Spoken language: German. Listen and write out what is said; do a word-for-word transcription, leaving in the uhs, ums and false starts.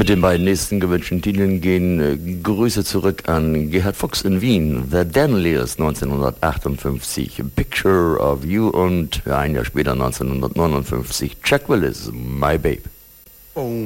Mit den beiden nächsten gewünschten Titeln gehen äh, Grüße zurück an Gerhard Fuchs in Wien, The Danieliers neunzehnhundertachtundfünfzig, Picture of You und ein Jahr später neunzehnhundertneunundfünfzig Chuck Willis, My Babe. Oh.